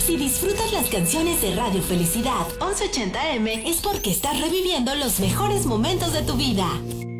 Si disfrutas las canciones de Radio Felicidad 1180M es porque estás reviviendo los mejores momentos de tu vida.